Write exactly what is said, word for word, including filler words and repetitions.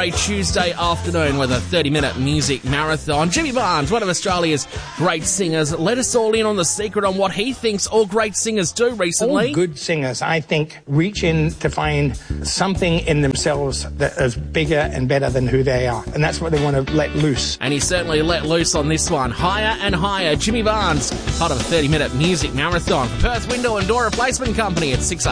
great Tuesday afternoon with a thirty-minute music marathon. Jimmy Barnes, one of Australia's great singers, let us all in on the secret on what he thinks all great singers do recently. All good singers, I think, reach in to find something in themselves that is bigger and better than who they are. And that's what they want to let loose. And he certainly let loose on this one. Higher and higher. Jimmy Barnes, part of a thirty-minute music marathon for Perth Window and Door Replacement Company at six